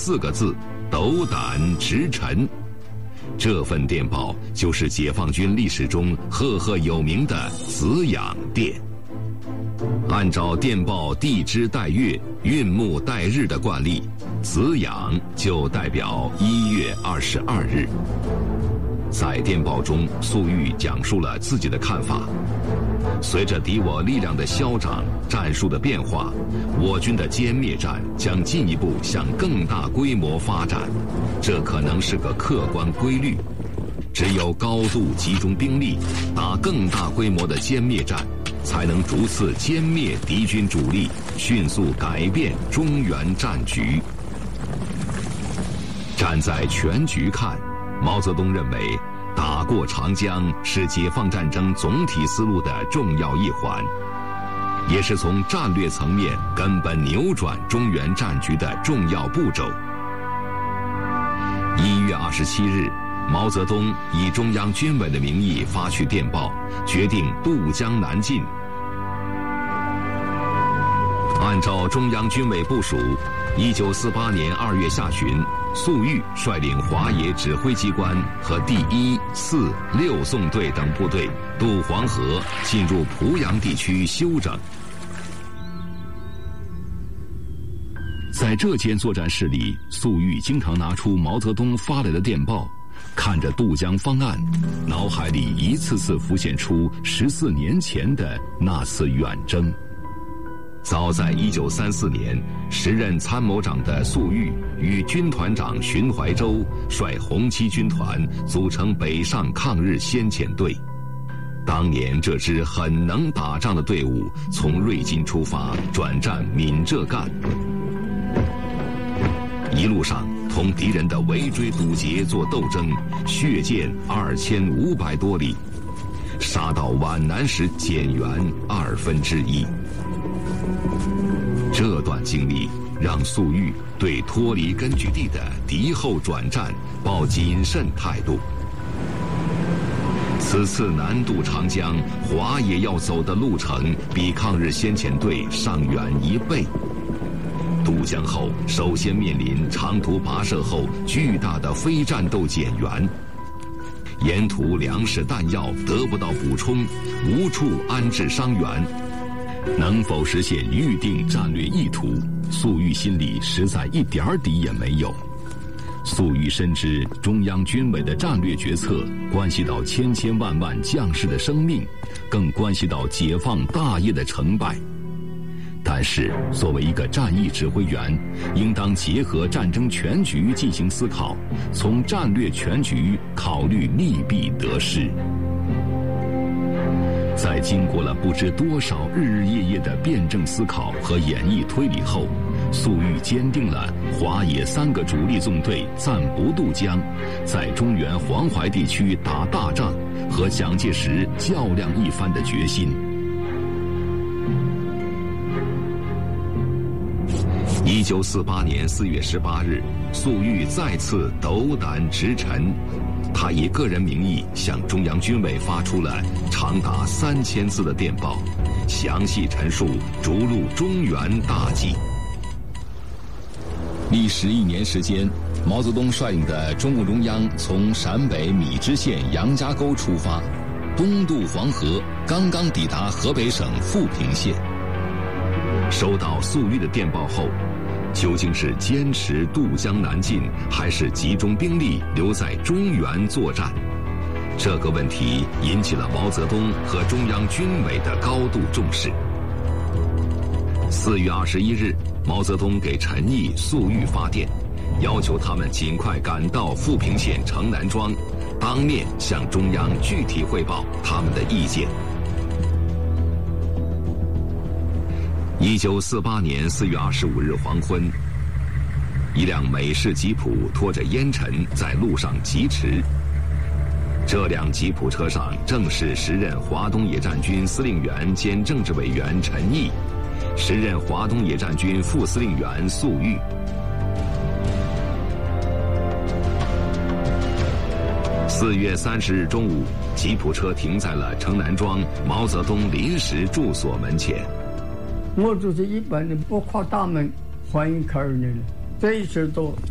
4个字：斗胆直陈。这份电报就是解放军历史中赫赫有名的子养电。按照电报地支带月、运木带日的惯例，子养就代表1月22日。在电报中，粟裕讲述了自己的看法：随着敌我力量的消长，战术的变化，我军的歼灭战将进一步向更大规模发展，这可能是个客观规律。只有高度集中兵力，打更大规模的歼灭战，才能逐次歼灭敌军主力，迅速改变中原战局。站在全局看，毛泽东认为，打过长江是解放战争总体思路的重要一环，也是从战略层面根本扭转中原战局的重要步骤。1月27日，毛泽东以中央军委的名义发去电报，决定渡江南进。按照中央军委部署，1948年2月下旬，粟裕率领华野指挥机关和第1、4、6纵队等部队渡黄河，进入濮阳地区休整。在这间作战室里，粟裕经常拿出毛泽东发来的电报，看着渡江方案，脑海里一次次浮现出14年前的那次远征。早在1934年，时任参谋长的粟裕与军团长荀怀洲率红七军团组成北上抗日先遣队。当年这支很能打仗的队伍从瑞金出发，转战闽浙赣，一路上同敌人的围追堵截做斗争，血溅2500多里，杀到皖南时减员1/2。这段经历让粟裕对脱离根据地的敌后转战抱谨慎态度。此次南渡长江，华野要走的路程比抗日先遣队上远1倍。渡江后，首先面临长途跋涉后巨大的非战斗减员，沿途粮食弹药得不到补充，无处安置伤员。能否实现预定战略意图，粟裕心里实在一点底也没有。粟裕深知中央军委的战略决策关系到千千万万将士的生命，更关系到解放大业的成败。但是作为一个战役指挥员，应当结合战争全局进行思考，从战略全局考虑利弊得失。在经过了不知多少日日夜夜的辩证思考和演绎推理后，粟裕坚定了华野3个主力纵队暂不渡江，在中原黄淮地区打大仗，和蒋介石较量一番的决心。1948年4月18日，粟裕再次斗胆直陈。他以个人名义向中央军委发出了长达3000字的电报，详细陈述逐鹿中原大计。历时1年时间，毛泽东率领的中共中央从陕北米脂县杨家沟出发，东渡黄河，刚刚抵达河北省富平县。收到粟裕的电报后，究竟是坚持渡江南进，还是集中兵力留在中原作战？这个问题引起了毛泽东和中央军委的高度重视。4月21日，毛泽东给陈毅、粟裕发电，要求他们尽快赶到富平县城南庄，当面向中央具体汇报他们的意见。1948年4月25日黄昏，一辆美式吉普拖着烟尘在路上疾驰。这辆吉普车上正是时任华东野战军司令员兼政治委员陈毅，时任华东野战军副司令员粟裕。4月30日中午，吉普车停在了城南庄毛泽东临时住所门前。 我就是一般的不跨大门欢迎客人的，这一次都